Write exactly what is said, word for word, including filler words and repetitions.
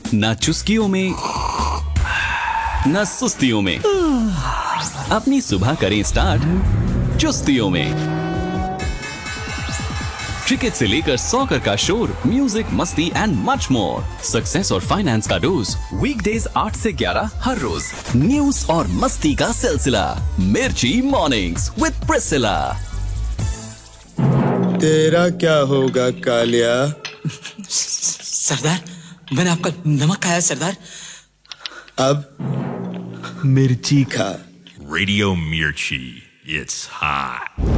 ना चुस्कियों में ना सुस्तियों में, अपनी सुबह करें स्टार्ट चुस्तियों में। क्रिकेट से लेकर सॉकर का शोर, म्यूजिक, मस्ती एंड मच मोर। सक्सेस और फाइनेंस का डोज, वीकडेज आठ से ग्यारह हर रोज। न्यूज और मस्ती का सिलसिला, मिर्ची मॉर्निंग्स विद प्रिसिला। तेरा क्या होगा कालिया? सरदार, मैंने आपका नमक खाया सरदार। अब मिर्ची खा। Radio Mirchi, it's hot.